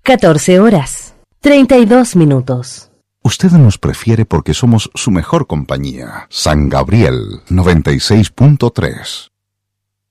14 horas, 32 minutos. Usted nos prefiere porque somos su mejor compañía. San Gabriel 96.3.